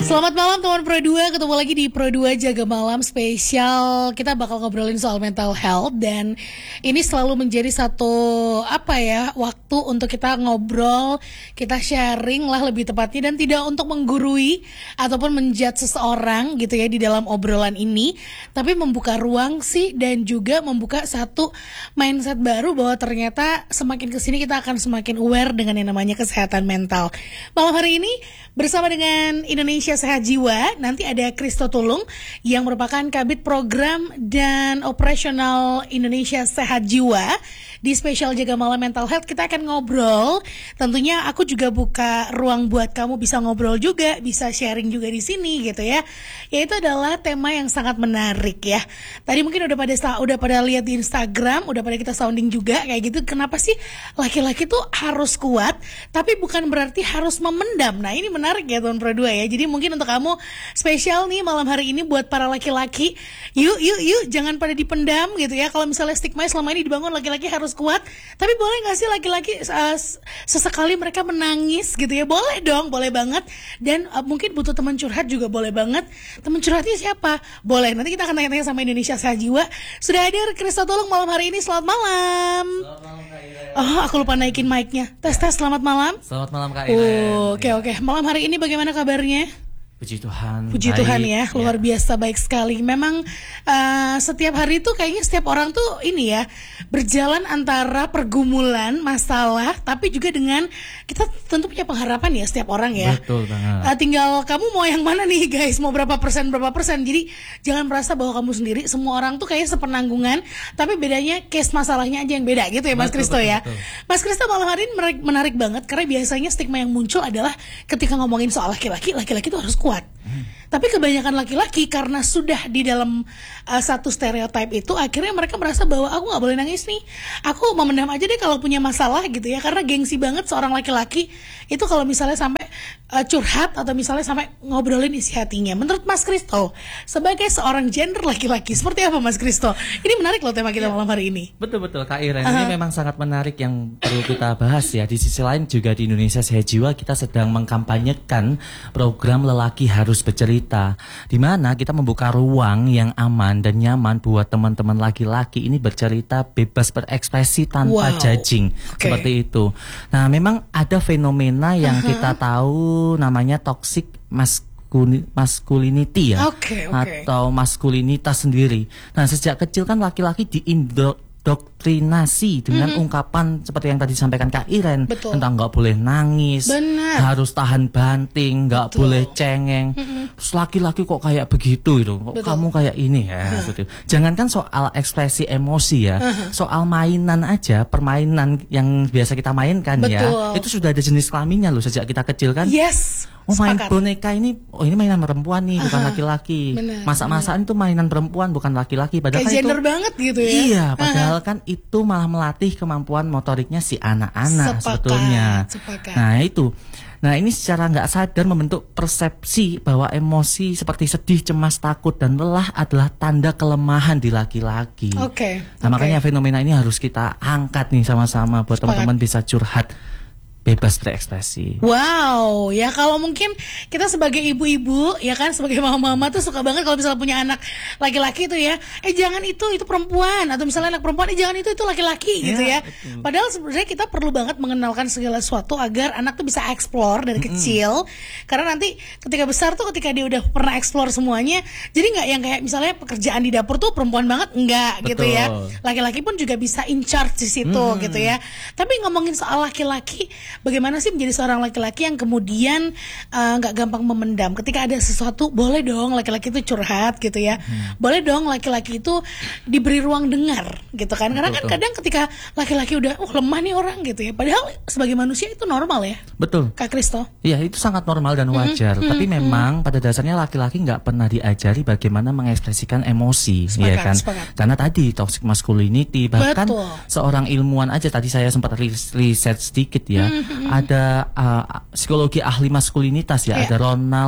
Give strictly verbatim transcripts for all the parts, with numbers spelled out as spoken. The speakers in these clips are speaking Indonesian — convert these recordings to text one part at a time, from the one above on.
Selamat malam teman Pro dua, ketemu lagi di Pro dua Jaga Malam spesial. Kita bakal ngobrolin soal mental health dan ini selalu menjadi satu apa ya waktu untuk kita ngobrol, kita sharing lah lebih tepatnya, dan tidak untuk menggurui ataupun menjudge seseorang gitu ya di dalam obrolan ini, tapi membuka ruang sih dan juga membuka satu mindset baru bahwa ternyata semakin kesini kita akan semakin aware dengan yang namanya kesehatan mental. Malam hari ini bersama dengan Indonesia Sehat Jiwa, nanti ada Christo Tulung yang merupakan Kabid Program dan Operasional Indonesia Sehat Jiwa. Di spesial Jaga Malam Mental Health kita akan ngobrol. Tentunya aku juga buka ruang buat kamu bisa ngobrol juga, bisa sharing juga di sini gitu ya. Yaitu adalah tema yang sangat menarik ya. Tadi mungkin udah pada udah pada lihat di Instagram, udah pada kita sounding juga kayak gitu. Kenapa sih laki-laki tuh harus kuat, tapi bukan berarti harus memendam. Nah ini menarik ya Tuan Pro dua ya. Jadi mungkin untuk kamu spesial nih malam hari ini buat para laki-laki, yuk yuk yuk jangan pada dipendam gitu ya. Kalau misalnya stigma selama ini dibangun laki-laki harus kuat, tapi boleh nggak sih laki-laki uh, sesekali mereka menangis gitu ya? Boleh dong, boleh banget. Dan uh, mungkin butuh teman curhat juga boleh banget. Teman curhatnya siapa? Boleh. Nanti kita akan tanya-tanya sama Indonesia Sehat Jiwa. Sudah hadir Christo Tulung malam hari ini. Selamat malam. Selamat malam Kak Iren. Oh, aku lupa naikin mic-nya. Tes tes. Selamat malam. Selamat malam Kak Iren. Oh, oke oke. Malam hari ini bagaimana kabarnya? Puji Tuhan. Puji baik, Tuhan ya, luar ya. biasa baik sekali. Memang uh, setiap hari tuh kayaknya setiap orang tuh ini ya berjalan antara pergumulan, masalah, tapi juga dengan kita tentu punya pengharapan ya setiap orang ya. Betul banget. Uh, tinggal kamu mau yang mana nih guys, mau berapa persen berapa persen. Jadi jangan merasa bahwa kamu sendiri. Semua orang tuh kayaknya sepenanggungan, tapi bedanya case masalahnya aja yang beda gitu ya Mas Christo ya. Betul. Mas Christo malam hari ini menarik, menarik banget karena biasanya stigma yang muncul adalah ketika ngomongin soal laki-laki, laki-laki tuh harus kuat. Hmm. Tapi kebanyakan laki-laki karena sudah di dalam uh, satu stereotip itu, akhirnya mereka merasa bahwa aku gak boleh nangis nih, aku memendam aja deh kalau punya masalah gitu ya. Karena gengsi banget seorang laki-laki itu kalau misalnya sampai uh, curhat atau misalnya sampai ngobrolin isi hatinya. Menurut Mas Christo, sebagai seorang gender laki-laki, seperti apa Mas Christo? Ini menarik loh tema kita ya. Malam hari ini. Betul-betul Kak Iren, uh-huh. ini memang sangat menarik yang perlu kita bahas ya. Di sisi lain juga di Indonesia Sehat Jiwa kita sedang mengkampanyekan program Lelaki Harus Bercerita, di mana kita membuka ruang yang aman dan nyaman buat teman-teman laki-laki ini bercerita bebas berekspresi tanpa wow. judging, okay. seperti itu. Nah, memang ada fenomena yang uh-huh. kita tahu namanya toxic masculinity ya, okay, okay. atau maskulinitas sendiri. Nah, sejak kecil kan laki-laki diindoktrinasi dengan mm-hmm. ungkapan seperti yang tadi disampaikan Kak Iren. Betul. Tentang nggak boleh nangis, benar. Harus tahan banting, nggak boleh cengeng. Mm-hmm. Terus laki-laki kok kayak begitu itu, kok betul. Kamu kayak ini ya. Uh-huh. Jangankan soal ekspresi emosi ya, uh-huh. soal mainan aja, permainan yang biasa kita mainkan betul. Ya, itu sudah ada jenis kelaminnya loh sejak kita kecil kan. Yes. Oh main sepakat. Boneka ini, oh ini mainan perempuan nih, bukan uh-huh. laki-laki. Masak-masakan itu mainan perempuan, bukan laki-laki. Padahal kayak kan gender itu, banget gitu ya. Iya, padahal uh-huh. kan itu malah melatih kemampuan motoriknya si anak-anak sepakat, sebetulnya. Sepakat. Nah itu, nah ini secara nggak sadar membentuk persepsi bahwa emosi seperti sedih, cemas, takut, dan lelah adalah tanda kelemahan di laki-laki. Oke. Okay, nah okay. makanya fenomena ini harus kita angkat nih sama-sama buat teman-teman bisa curhat. Bebas berekspresi. Wow, ya kalau mungkin kita sebagai ibu-ibu, ya kan, sebagai mama-mama tuh suka banget kalau misalnya punya anak laki-laki tuh ya, eh jangan itu, itu perempuan, atau misalnya anak perempuan, eh jangan itu, itu laki-laki ya, gitu ya. Betul. Padahal sebenarnya kita perlu banget mengenalkan segala sesuatu agar anak tuh bisa explore dari mm-hmm. kecil, karena nanti ketika besar tuh ketika dia udah pernah explore semuanya, jadi nggak yang kayak misalnya pekerjaan di dapur tuh perempuan banget, enggak. Betul. Gitu ya. Laki-laki pun juga bisa in charge di situ mm. gitu ya. Tapi ngomongin soal laki-laki, bagaimana sih menjadi seorang laki-laki yang kemudian nggak uh, gampang memendam ketika ada sesuatu? Boleh dong laki-laki itu curhat gitu ya, hmm. boleh dong laki-laki itu diberi ruang dengar gitu kan, karena betul, kan kadang ketika laki-laki udah oh lemah nih orang gitu ya, padahal sebagai manusia itu normal ya. Betul Kak Christo. Iya, itu sangat normal dan wajar. Mm-hmm. Tapi mm-hmm. memang pada dasarnya laki-laki nggak pernah diajari bagaimana mengekspresikan emosi, sepakat, ya kan? Sepakat. Karena tadi toxic masculinity, bahkan betul. Seorang ilmuwan aja tadi saya sempat riset sedikit ya. Mm-hmm. Ada uh, psikologi ahli maskulinitas ya, yeah. ada Ronald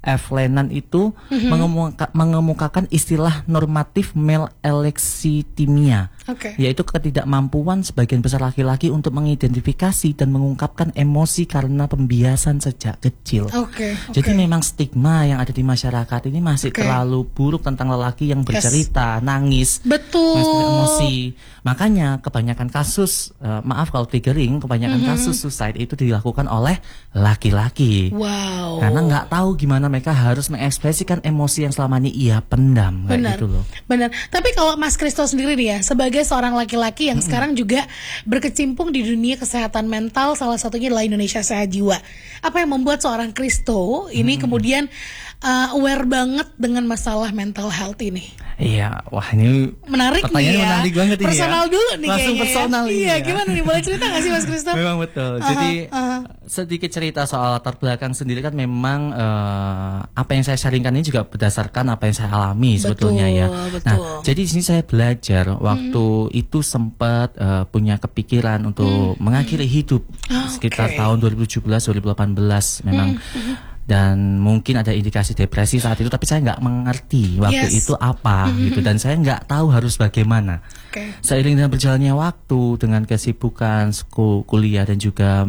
F. Lennon itu mm-hmm. mengemuka, mengemukakan istilah normatif male alexithymia, okay. yaitu ketidakmampuan sebagian besar laki-laki untuk mengidentifikasi dan mengungkapkan emosi karena pembiasan sejak kecil. Okay, okay. Jadi memang stigma yang ada di masyarakat ini masih okay. terlalu buruk tentang lelaki yang bercerita, yes. nangis, betul, emosi. Makanya kebanyakan kasus, uh, maaf kalau triggering, kebanyakan mm-hmm. kasus suicide itu dilakukan oleh laki-laki. Wow. Karena nggak tahu gimana mereka harus mengekspresikan emosi yang selama ini ia pendam. Benar, gitu loh. Benar. Tapi kalau Mas Christo sendiri nih ya, sebagai seorang laki-laki yang mm-hmm. sekarang juga berkecimpung di dunia kesehatan mental, salah satunya adalah Indonesia Sehat Jiwa. Apa yang membuat seorang Christo ini mm-hmm. kemudian uh, aware banget dengan masalah mental health ini? Iya, wah ini menarik nih ya. Menarik banget ini personal ya. dulu nih langsung kayaknya personal ya. ini Iya, ya. gimana nih, boleh cerita gak sih Mas Christo? Memang betul. Uh-huh, Jadi uh-huh. sedikit cerita soal latar belakang sendiri kan memang uh, apa yang saya sharingkan ini juga berdasarkan apa yang saya alami sebetulnya ya. Betul. Nah, jadi di sini saya belajar waktu hmm. itu sempat uh, punya kepikiran untuk hmm. mengakhiri hidup oh, sekitar okay. tahun dua ribu tujuh belas dua ribu delapan belas memang. Hmm. Dan mungkin ada indikasi depresi saat itu, tapi saya nggak mengerti waktu yes. itu apa mm-hmm. gitu, dan saya nggak tahu harus bagaimana. Okay. Seiring dengan berjalannya waktu, dengan kesibukan seku, kuliah dan juga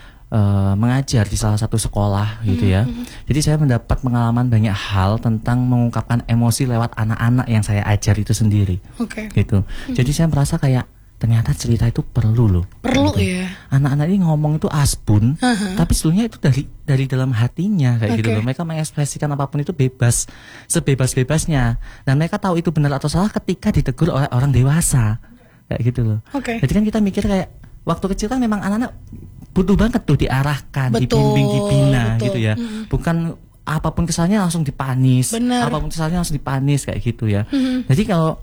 uh, mengajar di salah satu sekolah gitu ya. Mm-hmm. Jadi saya mendapat pengalaman banyak hal tentang mengungkapkan emosi lewat anak-anak yang saya ajar itu sendiri. Okay. Gitu. Mm-hmm. Jadi saya merasa kayak ternyata cerita itu perlu loh. Perlu gitu. Ya. Anak-anak ini ngomong itu asbun, uh-huh. tapi sebetulnya itu dari dari dalam hatinya kayak okay. gitu loh. Mereka mengekspresikan apapun itu bebas, sebebas-bebasnya. Dan mereka tahu itu benar atau salah ketika ditegur oleh orang dewasa. Kayak gitu loh. Okay. Jadi kan kita mikir kayak waktu kecil kan memang anak-anak butuh banget tuh diarahkan, betul, dibimbing, dibina betul. Gitu ya. Mm-hmm. Bukan apapun kesalnya langsung dipanis. Bener. Apapun kesalnya langsung dipanis kayak gitu ya. Mm-hmm. Jadi kalau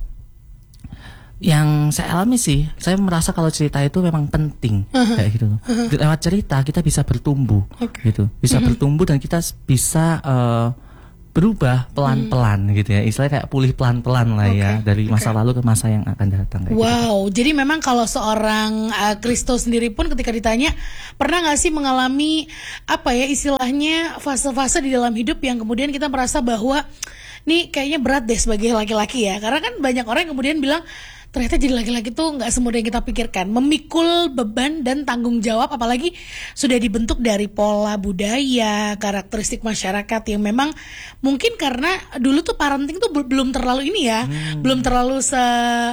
yang saya alami sih, saya merasa kalau cerita itu memang penting, uh-huh. kayak gitu. Uh-huh. Lewat cerita kita bisa bertumbuh, okay. gitu, bisa uh-huh. bertumbuh dan kita bisa uh, berubah pelan-pelan, uh-huh. gitu ya. Istilahnya kayak pulih pelan-pelan lah okay. ya dari masa okay. lalu ke masa yang akan datang. Kayak wow, gitu. Jadi memang kalau seorang uh, Christo sendiri pun ketika ditanya pernah nggak sih mengalami apa ya istilahnya fase-fase di dalam hidup yang kemudian kita merasa bahwa nih kayaknya berat deh sebagai laki-laki ya, karena kan banyak orang yang kemudian bilang ternyata jadi laki-laki tuh nggak semudah yang kita pikirkan, memikul beban dan tanggung jawab, apalagi sudah dibentuk dari pola budaya, karakteristik masyarakat yang memang mungkin karena dulu tuh parenting tuh belum terlalu ini ya, hmm. belum terlalu se,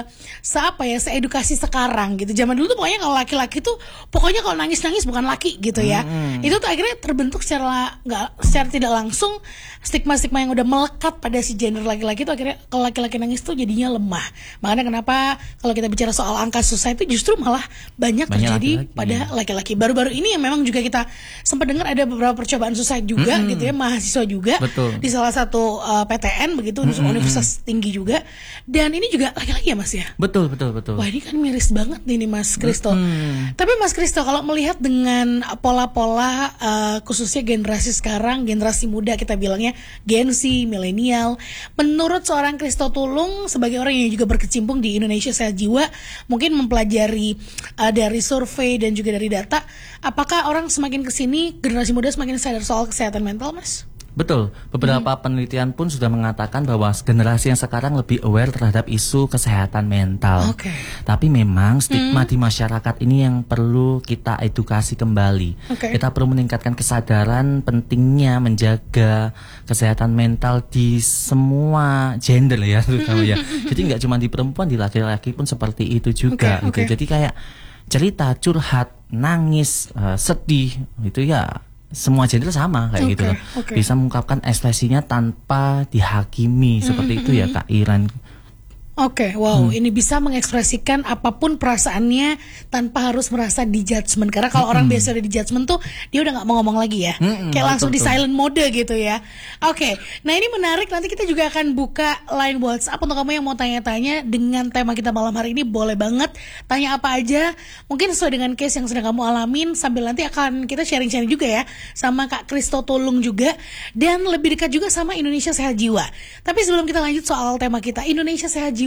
se apa ya, seedukasi sekarang gitu. Zaman dulu tuh pokoknya kalau laki-laki tuh pokoknya kalau nangis-nangis bukan laki gitu ya. Hmm. Itu tuh akhirnya terbentuk secara nggak secara tidak langsung stigma-stigma yang udah melekat pada si gender laki-laki tuh akhirnya kalau laki-laki nangis tuh jadinya lemah. Makanya kenapa kalau kita bicara soal angka suicide itu justru malah banyak, banyak terjadi laki-laki, pada ya. laki-laki. Baru-baru ini yang memang juga kita sempat dengar ada beberapa percobaan suicide juga mm-hmm. gitu ya, mahasiswa juga. Betul. Di salah satu uh, P T N begitu, mm-hmm. universitas tinggi juga. Dan ini juga laki-laki ya Mas ya? Betul, betul, betul. Wah, ini kan miris banget nih, nih Mas Christo. Mm-hmm. Tapi Mas Christo kalau melihat dengan pola-pola uh, khususnya generasi sekarang, generasi muda kita bilangnya Gen Z, milenial, menurut seorang Christo Tulung sebagai orang yang juga berkecimpung di Indonesia Sehat Jiwa, mungkin mempelajari uh, dari survei dan juga dari data, apakah orang semakin kesini generasi muda semakin sadar soal kesehatan mental, Mas? Betul, beberapa hmm. penelitian pun sudah mengatakan bahwa generasi yang sekarang lebih aware terhadap isu kesehatan mental. Okay. Tapi memang stigma hmm. di masyarakat ini yang perlu kita edukasi kembali. Okay. Kita perlu meningkatkan kesadaran pentingnya menjaga kesehatan mental di semua gender ya, terutama ya. Jadi nggak cuma di perempuan, di laki-laki pun seperti itu juga. Okay. Okay. Gitu. Jadi kayak cerita, curhat, nangis, uh, sedih, itu ya. Semua gender sama kayak okay, gitu loh. Okay. Bisa mengungkapkan ekspresinya tanpa dihakimi mm-hmm. seperti itu ya Kak Iren. Oke, okay, wow, hmm. ini bisa mengekspresikan apapun perasaannya tanpa harus merasa di judgement. Karena kalau hmm. orang biasa udah di judgement tuh dia udah nggak mau ngomong lagi ya, hmm, kayak langsung di silent mode gitu ya. Oke, okay. Nah ini menarik. Nanti kita juga akan buka line WhatsApp untuk kamu yang mau tanya-tanya dengan tema kita malam hari ini. Boleh banget tanya apa aja, mungkin sesuai dengan case yang sedang kamu alamin. Sambil nanti akan kita sharing-sharing juga ya sama Kak Christo Tulung juga, dan lebih dekat juga sama Indonesia Sehat Jiwa. Tapi sebelum kita lanjut soal tema kita Indonesia Sehat Jiwa,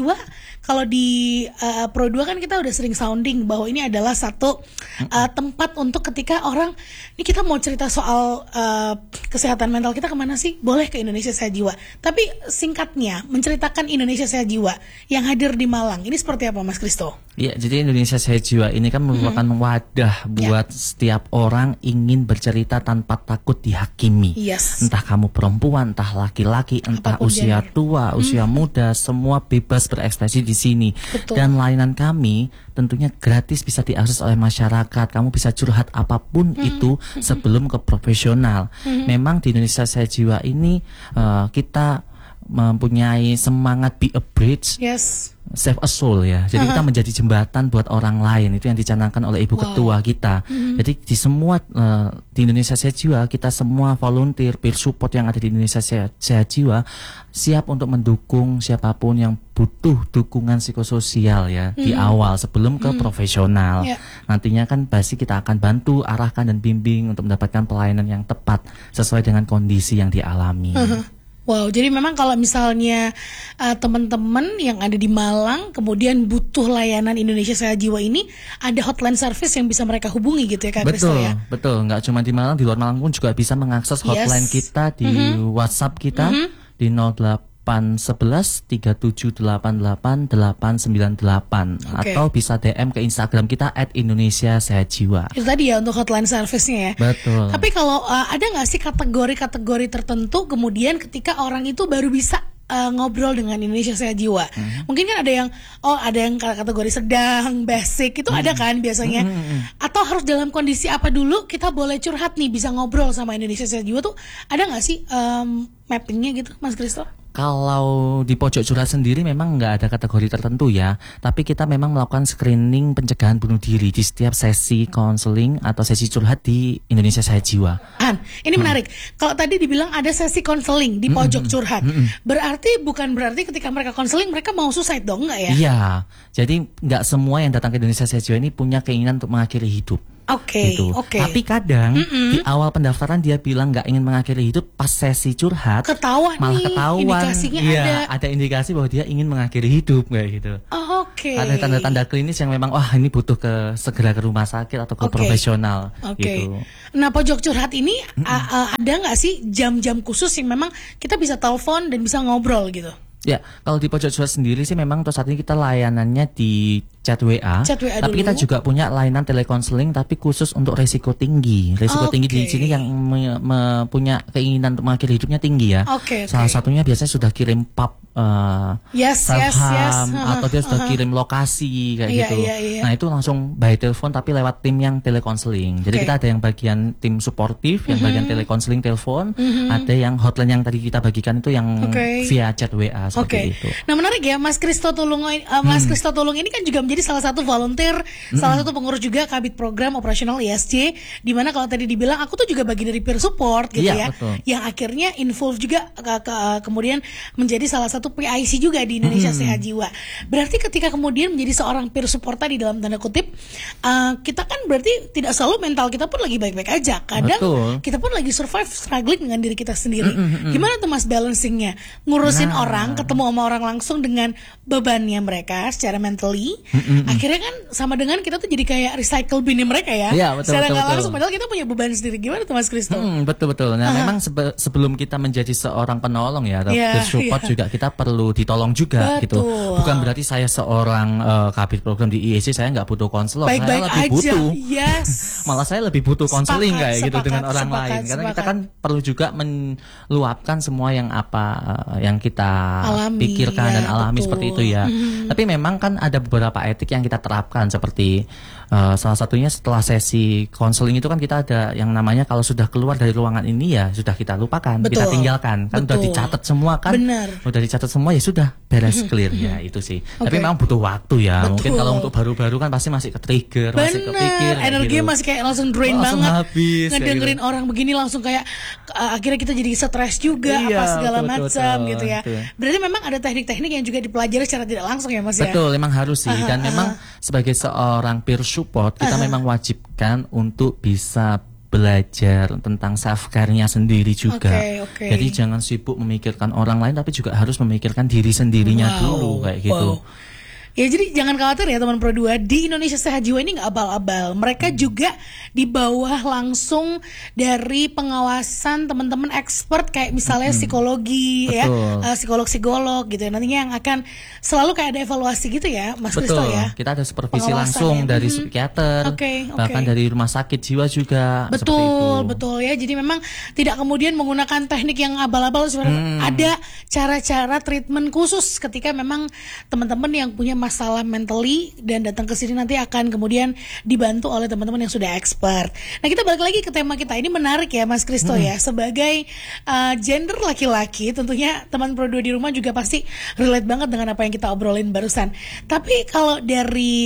jiwa, kalau di uh, Pro dua kan kita udah sering sounding bahwa ini adalah satu uh, tempat untuk ketika orang, ini kita mau cerita soal uh, kesehatan mental kita kemana sih? Boleh ke Indonesia Sehat Jiwa. Tapi singkatnya, menceritakan Indonesia Sehat Jiwa yang hadir di Malang, ini seperti apa Mas Kristo? Iya, jadi Indonesia Sehat Jiwa ini kan merupakan hmm. wadah buat yeah. setiap orang ingin bercerita tanpa takut dihakimi. Yes. Entah kamu perempuan, entah laki-laki, entah apapun usia gender. tua, usia hmm. muda, semua bebas berekspresi di sini. Betul. Dan layanan kami tentunya gratis, bisa diakses oleh masyarakat. Kamu bisa curhat apapun hmm. itu sebelum ke profesional. Hmm. Memang di Indonesia Sehat Jiwa ini uh, kita mempunyai semangat be a bridge. Yes. Save a soul ya. Jadi uh-huh. kita menjadi jembatan buat orang lain. Itu yang dicanangkan oleh Ibu wow. Ketua kita. Mm-hmm. Jadi di semua uh, di Indonesia Sehat Jiwa, kita semua volunteer peer support yang ada di Indonesia Sehat, Sehat Jiwa siap untuk mendukung siapapun yang butuh dukungan psikososial ya mm-hmm. di awal sebelum ke mm-hmm. profesional. Yeah. Nantinya kan pasti kita akan bantu, arahkan dan bimbing untuk mendapatkan pelayanan yang tepat sesuai dengan kondisi yang dialami. Uh-huh. Wow, jadi memang kalau misalnya uh, teman-teman yang ada di Malang kemudian butuh layanan Indonesia Sehat Jiwa ini, ada hotline service yang bisa mereka hubungi gitu ya Kak Kristo ya? Betul, betul. Nggak cuma di Malang, di luar Malang pun juga bisa mengakses hotline yes. kita di mm-hmm. WhatsApp kita mm-hmm. di nol delapan satu satu tiga tujuh delapan delapan delapan sembilan delapan okay. atau bisa D M ke Instagram kita at Indonesia Sehat Jiwa. Itu tadi ya untuk hotline service-nya ya. Betul. Tapi kalau uh, ada nggak sih kategori-kategori tertentu kemudian ketika orang itu baru bisa uh, ngobrol dengan Indonesia Sehat Jiwa? Hmm. Mungkin kan ada yang oh ada yang kategori sedang, basic itu hmm. ada kan biasanya. Hmm. Atau harus dalam kondisi apa dulu kita boleh curhat nih bisa ngobrol sama Indonesia Sehat Jiwa tuh ada nggak sih um, mappingnya gitu Mas Kristo? Kalau di pojok curhat sendiri memang nggak ada kategori tertentu ya, tapi kita memang melakukan screening pencegahan bunuh diri di setiap sesi konseling atau sesi curhat di Indonesia Sehat Jiwa. Han, ini hmm. menarik. Kalau tadi dibilang ada sesi konseling di pojok hmm. curhat, hmm. berarti bukan berarti ketika mereka konseling mereka mau suicide dong, nggak ya? Iya, jadi nggak semua yang datang ke Indonesia Sehat Jiwa ini punya keinginan untuk mengakhiri hidup. Oke, okay, gitu. oke. Okay. Tapi kadang Mm-mm. di awal pendaftaran dia bilang nggak ingin mengakhiri hidup, pas sesi curhat ketahuan malah nih, ketahuan, indikasinya ya, ada. ada indikasi bahwa dia ingin mengakhiri hidup kayak gitu. Oh, oke. Okay. Ada tanda-tanda klinis yang memang wah ini butuh ke segera ke rumah sakit atau ke okay. profesional. Oke. Okay. Gitu. Nah pojok curhat ini a- a- ada nggak sih jam-jam khusus yang memang kita bisa telepon dan bisa ngobrol gitu? Ya, kalau di pojok curhat sendiri sih memang untuk saat ini kita layanannya di chat W A, chat W A tapi dulu. Kita juga punya layanan telekonseling tapi khusus untuk resiko tinggi. Resiko okay. tinggi di sini yang me, me, punya keinginan untuk mengakhiri hidupnya tinggi ya. Okay, Salah okay. satunya biasanya sudah kirim pub uh, yes, self-harm yes, yes. atau dia sudah uh-huh. kirim lokasi kayak yeah, gitu. Yeah, yeah. Nah itu langsung by telepon tapi lewat tim yang telekonseling. Jadi okay. kita ada yang bagian tim suportif, yang mm-hmm. bagian telekonseling telepon, mm-hmm. ada yang hotline yang tadi kita bagikan itu yang okay. via chat W A seperti okay. itu. Nah menarik ya Mas Kristo Tulung, uh, Mas hmm. Kristo Tulung ini kan juga menjadi salah satu volunteer, hmm. salah satu pengurus juga Kabid Program Operasional I S C, di mana kalau tadi dibilang aku tuh juga bagian dari peer support gitu iya, ya, betul. Yang akhirnya involve juga ke, ke, kemudian menjadi salah satu P I C juga di Indonesia hmm. Sehat Jiwa. Berarti ketika kemudian menjadi seorang peer support tadi dalam tanda kutip, uh, kita kan berarti tidak selalu mental kita pun lagi baik-baik aja. Kadang betul. Kita pun lagi survive struggling dengan diri kita sendiri. Mm-mm. Gimana tuh Mas balancingnya? Ngurusin nah. orang, ketemu sama orang langsung dengan bebannya mereka secara mentally, mm-hmm. akhirnya kan sama dengan kita tuh jadi kayak recycle bin mereka ya, ya betul, secara nggak betul. langsung padahal kita punya beban sendiri. Gimana tuh Mas Kristo? Hmm, betul betul. Nah uh-huh. memang sebe- sebelum kita menjadi seorang penolong ya, atau yeah, support yeah. juga kita perlu ditolong juga betul. Gitu. Bukan berarti saya seorang uh, kabit program di I S C saya nggak butuh konselor, saya lebih aja. butuh. Yes. Malah saya lebih butuh konseling kayak sepakat, gitu dengan orang sepakat, lain. Karena sepakat. kita kan perlu juga meluapkan semua yang apa uh, yang kita alami, pikirkan ya, dan alami betul. seperti itu ya. Mm-hmm. Tapi memang kan ada beberapa etik yang kita terapkan seperti uh, salah satunya setelah sesi konseling itu kan kita ada yang namanya kalau sudah keluar dari ruangan ini ya sudah kita lupakan, betul. Kita tinggalkan. Kan betul. Udah dicatat semua kan. Benar. Udah dicatat semua ya sudah beres clear ya itu sih. Okay. Tapi memang butuh waktu ya. Betul. Mungkin kalau untuk baru-baru kan pasti masih ke-trigger, bener. Masih kepikir. Energi gitu. Masih kayak langsung drain langsung banget. Habis, ngedengerin gitu. Orang begini langsung kayak uh, akhirnya kita jadi stres juga iya, apa segala macam gitu ya. Betul. Berarti memang ada teknik-teknik yang juga dipelajari secara tidak langsung ya Mas ya. Betul, memang harus sih. Dan uh, memang uh, sebagai seorang peer support kita uh, memang wajibkan untuk bisa belajar tentang self care-nya sendiri juga. Okay, okay. Jadi jangan sibuk memikirkan orang lain, tapi juga harus memikirkan diri sendirinya wow, dulu kayak gitu. Wow. Ya jadi jangan khawatir ya teman Pro dua, di Indonesia Sehat Jiwa ini nggak abal-abal. Mereka juga di bawah langsung dari pengawasan teman-teman expert kayak misalnya hmm. psikologi Betul. ya, uh, psikolog-psikolog gitu ya. Nantinya yang akan selalu kayak ada evaluasi gitu ya, Mas Kristo ya. Kita ada supervisi langsung ya. dari hmm. psikiater, okay, okay. bahkan dari rumah sakit jiwa juga. Betul, betul ya. Jadi memang tidak kemudian menggunakan teknik yang abal-abal. Sebenarnya hmm. ada cara-cara treatment khusus ketika memang teman-teman yang punya masalah mentally dan datang ke sini nanti akan kemudian dibantu oleh teman-teman yang sudah expert. Nah, kita balik lagi ke tema kita. Ini menarik ya Mas Kristo hmm. ya. Sebagai uh, gender laki-laki, tentunya teman Pro dua di rumah juga pasti relate banget dengan apa yang kita obrolin barusan. Tapi kalau dari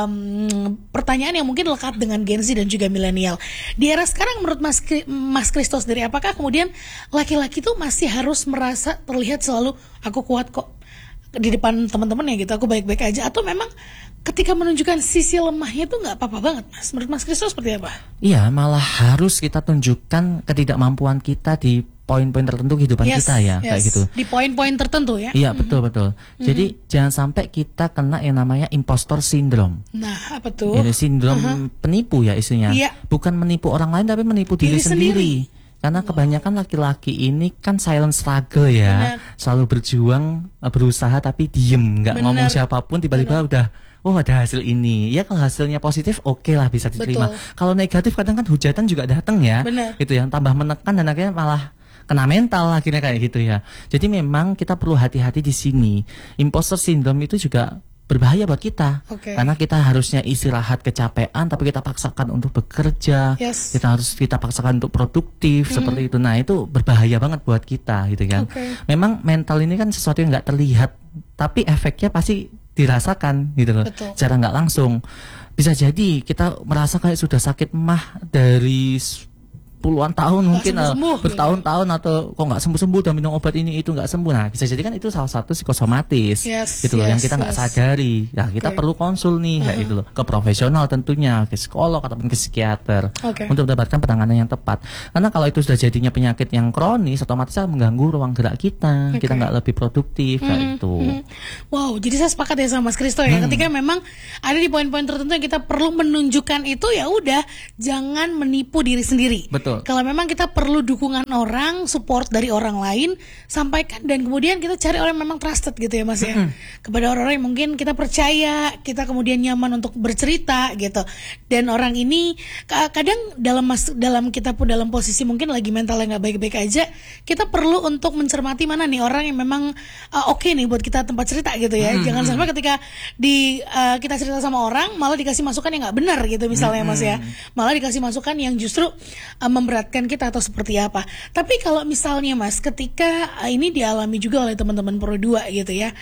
um, pertanyaan yang mungkin lekat dengan Gen Z dan juga milenial, di era sekarang menurut Mas Mas Kristo sendiri, apakah kemudian laki-laki tuh masih harus merasa terlihat selalu aku kuat kok di depan teman-teman ya gitu, aku baik-baik aja, atau memang ketika menunjukkan sisi lemahnya itu nggak apa-apa banget, Mas? Menurut Mas Kristo seperti apa? Iya, malah harus kita tunjukkan ketidakmampuan kita di poin-poin tertentu kehidupan yes, kita ya, yes. kayak gitu. Di poin-poin tertentu ya. Iya, mm-hmm. betul betul. Mm-hmm. Jadi jangan sampai kita kena yang namanya impostor syndrome. Nah, apa tuh? Ini sindrom uh-huh. penipu ya isinya. Iya. Bukan menipu orang lain tapi menipu diri, diri sendiri. sendiri. Karena kebanyakan laki-laki ini kan silent struggle ya, Bener. selalu berjuang, berusaha tapi diem, nggak ngomong siapapun, tiba-tiba Bener. udah, oh ada hasil ini. Ya kalau hasilnya positif, oke okay lah bisa diterima. Betul. Kalau negatif kadang kan hujatan juga datang ya, Bener. gitu yang tambah menekan dan akhirnya malah kena mental akhirnya kayak gitu ya. Jadi memang kita perlu hati-hati di sini. Imposter syndrome itu juga berbahaya buat kita, okay. karena kita harusnya istirahat kecapean, tapi kita paksakan untuk bekerja, yes. kita harus kita paksakan untuk produktif mm. seperti itu. Nah itu berbahaya banget buat kita, gitu kan. Okay. Memang mental ini kan sesuatu yang nggak terlihat, tapi efeknya pasti dirasakan, gitu loh. Betul. Secara nggak langsung. Bisa jadi kita merasa kayak sudah sakit mah dari puluhan tahun, gak mungkin uh, bertahun-tahun gitu. Atau kok nggak sembuh-sembuh udah minum obat ini itu nggak sembuh. Nah bisa jadi kan itu salah satu psikosomatis, yes, gitu loh, yes, yang kita nggak yes. sadari. Nah kita okay. perlu konsul nih, uh-huh. kayak gitu loh, ke profesional tentunya, ke psikolog ataupun ke psikiater, okay. untuk mendapatkan penanganan yang tepat. Karena kalau itu sudah jadinya penyakit yang kronis, otomatis mengganggu ruang gerak kita, okay. kita nggak lebih produktif, hmm, kayak itu. Hmm. Wow, jadi saya sepakat ya sama Mas Kristo ya. Hmm. Ketika memang ada di poin-poin tertentu yang kita perlu menunjukkan itu, ya udah jangan menipu diri sendiri. Betul. Kalau memang kita perlu dukungan orang, support dari orang lain, sampaikan, dan kemudian kita cari orang yang memang trusted gitu ya Mas ya. Mm-hmm. Kepada orang-orang yang mungkin kita percaya, kita kemudian nyaman untuk bercerita gitu. Dan orang ini kadang dalam mas, dalam kita pun dalam posisi mungkin lagi mentalnya nggak baik-baik aja, kita perlu untuk mencermati mana nih orang yang memang uh, oke okay nih buat kita tempat cerita gitu ya. Mm-hmm. Jangan sampai ketika di uh, kita cerita sama orang malah dikasih masukan yang nggak benar gitu misalnya mm-hmm. Mas ya. Malah dikasih masukan yang justru uh, memberatkan kita atau seperti apa. Tapi kalau misalnya Mas, ketika ini dialami juga oleh teman-teman Pro dua gitu ya,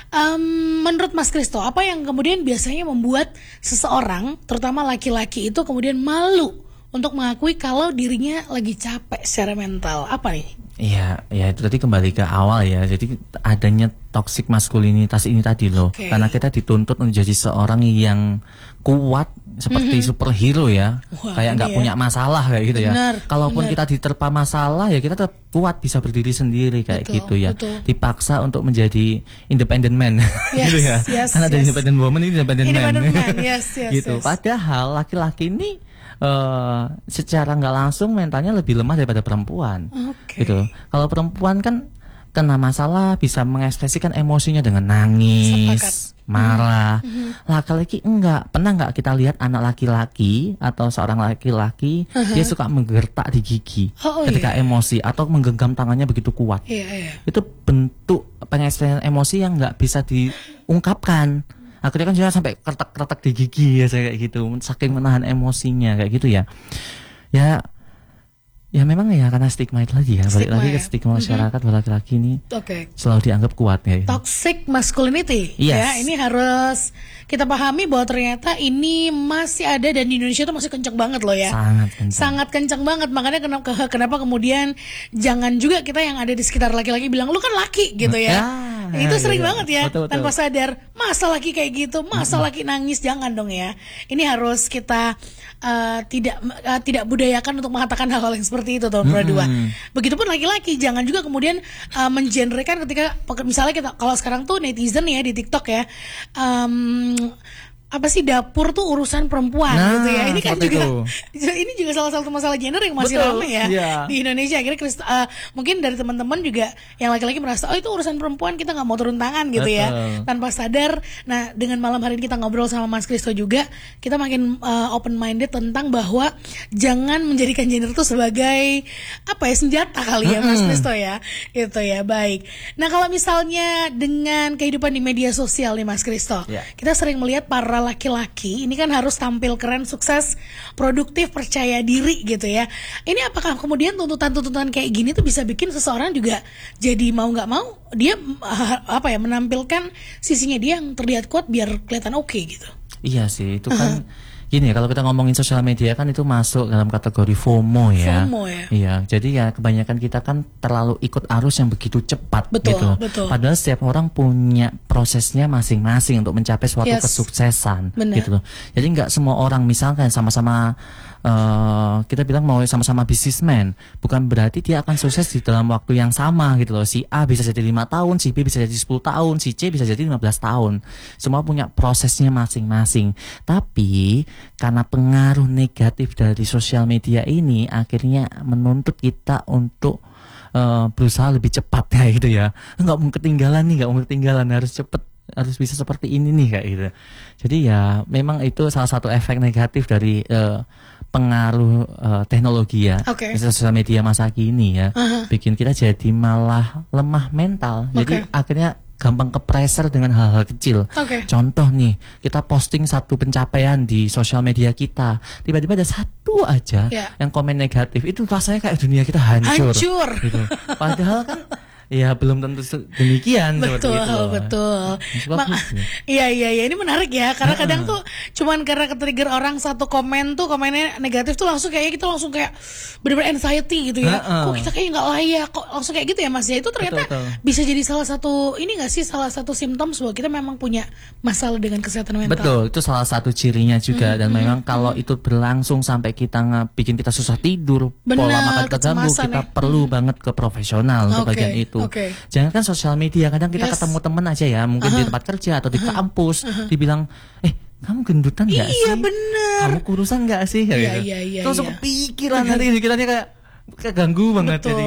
um, menurut Mas Kristo, apa yang kemudian biasanya membuat seseorang, terutama laki-laki itu kemudian malu untuk mengakui kalau dirinya lagi capek secara mental? Apa nih? Iya, ya itu tadi kembali ke awal ya. Jadi adanya toxic maskulinitas ini tadi loh. Okay. Karena kita dituntut menjadi seorang yang kuat seperti mm-hmm. superhero ya. Wah, kayak nggak ya. punya masalah kayak gitu ya. Benar, Kalaupun benar. kita diterpa masalah ya kita tetap kuat, bisa berdiri sendiri kayak betul, gitu ya. Betul. Dipaksa untuk menjadi independent man yes, gitu ya. Yes, Karena yes. ada independent woman ini independent, independent man. man. Yes, yes, gitu. Yes. Padahal laki-laki ini Uh, secara nggak langsung mentalnya lebih lemah daripada perempuan, okay. gitu. Kalau perempuan kan kena masalah bisa mengekspresikan emosinya dengan nangis, Sepakat. marah. Mm-hmm. Laki-laki enggak. Pernah nggak kita lihat anak laki-laki atau seorang laki-laki uh-huh. dia suka menggertak di gigi oh, oh, ketika iya. emosi atau menggenggam tangannya begitu kuat? Iya, iya. Itu bentuk pengekspresian emosi yang nggak bisa diungkapkan. Akhirnya kan juga sampai kertak-kertak di gigi ya kayak gitu, saking menahan emosinya kayak gitu ya. Ya, ya memang ya karena stigma itu lagi ya, balik lagi ya. ke stigma masyarakat mm-hmm. bahwa laki-laki ini okay. selalu dianggap kuat ya. Toxic masculinity, yes. ya ini harus kita pahami bahwa ternyata ini masih ada dan di Indonesia itu masih kenceng banget loh ya. Sangat kenceng. Sangat kenceng banget, makanya kenapa, kenapa kemudian jangan juga kita yang ada di sekitar laki-laki bilang lu kan laki gitu ya. ya. Itu sering gitu. banget ya, betul, betul. tanpa sadar. Masa laki kayak gitu, masa laki nangis, jangan dong ya. Ini harus kita uh, tidak uh, tidak budayakan untuk mengatakan hal-hal yang seperti itu, tahun dua. Begitupun laki-laki, jangan juga kemudian uh, mengenrekan ketika misalnya kita, kalau sekarang tuh netizen ya di TikTok ya, um, apa sih, dapur tuh urusan perempuan nah, gitu ya. Ini kan juga itu. ini juga salah satu masalah gender yang masih Betul, ramai ya yeah. di Indonesia. Akhirnya uh, mungkin dari teman-teman juga yang laki-laki merasa oh itu urusan perempuan, kita nggak mau turun tangan gitu. Betul. Ya, tanpa sadar. Nah, dengan malam hari ini kita ngobrol sama Mas Christo juga, kita makin uh, open minded tentang bahwa jangan menjadikan gender itu sebagai apa ya, senjata kali ya, Mas Christo ya. Itu ya, baik. Nah, kalau misalnya dengan kehidupan di media sosial nih Mas Christo, yeah. kita sering melihat para laki-laki ini kan harus tampil keren, sukses, produktif, percaya diri gitu ya. Ini apakah kemudian tuntutan-tuntutan kayak gini tuh bisa bikin seseorang juga jadi mau nggak mau dia apa ya, menampilkan sisinya dia yang terlihat kuat biar kelihatan oke okay, gitu. Iya sih, itu kan uh-huh. gini ya, kalau kita ngomongin sosial media kan itu masuk dalam kategori FOMO ya. FOMO ya. Iya, jadi ya kebanyakan kita kan terlalu ikut arus yang begitu cepat. Betul, gitu. Betul. Padahal setiap orang punya prosesnya masing-masing untuk mencapai suatu yes. kesuksesan. Bener. Gitu loh. Jadi nggak semua orang, misalkan sama-sama uh, kita bilang mau sama-sama bisnismen, bukan berarti dia akan sukses di dalam waktu yang sama gitu loh. Si A bisa jadi lima tahun, si B bisa jadi sepuluh tahun, si C bisa jadi lima belas tahun. Semua punya prosesnya masing-masing. Tapi karena pengaruh negatif dari sosial media ini akhirnya menuntut kita untuk uh, berusaha lebih cepat kayak gitu ya. Nggak mau ketinggalan nih, nggak mau ketinggalan, harus cepet, harus bisa seperti ini nih kayak gitu. Jadi ya memang itu salah satu efek negatif dari uh, pengaruh uh, teknologi ya, okay. sosial media masa kini ya, uh-huh. bikin kita jadi malah lemah mental. Okay. Jadi akhirnya gampang ke pressure dengan hal-hal kecil. Okay. Contoh nih, kita posting satu pencapaian di sosial media kita, tiba-tiba ada satu aja yeah. yang komen negatif, itu rasanya kayak dunia kita hancur. Hancur. Gitu. Padahal kan ya belum tentu demikian. Betul, itu betul. Ma- iya iya iya, ini menarik ya, karena uh-uh. kadang tuh cuman karena ke-trigger orang satu komen tuh, komennya negatif tuh langsung kayak kita langsung kayak bener-bener anxiety gitu ya. Uh-uh. Kok kita kayak nggak layak, kok langsung kayak gitu ya Mas ya. Itu ternyata betul, betul. bisa jadi salah satu ini nggak sih, salah satu simptom bahwa kita memang punya masalah dengan kesehatan mental. Betul, itu salah satu cirinya juga. Mm-hmm. Dan memang mm-hmm. kalau itu berlangsung sampai kita nge- bikin kita susah tidur, bener, pola makan terganggu, kita ya. perlu mm-hmm. banget ke profesional untuk okay. bagian itu. Okay. Jangan kan sosial media, kadang kita yes. ketemu temen aja ya, mungkin uh-huh. di tempat kerja atau di uh-huh. kampus, uh-huh. dibilang, eh kamu gendutan nggak sih? Iya bener. Kamu kurusan nggak sih? Iya iya iya. Terus iya. kepikiran nanti pikirannya kayak keganggu banget. Jadi